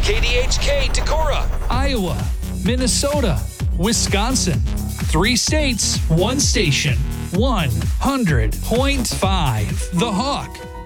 KDHK Decorah, Iowa, Minnesota, Wisconsin. 3 states, 1 station, 100.5 The Hawk.